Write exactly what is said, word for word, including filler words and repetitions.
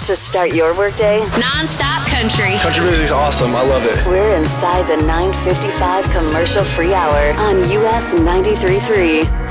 to start your workday? Non-stop country. Country music's awesome. I love it. We're inside the nine fifty-five commercial free hour on U S ninety-three point three.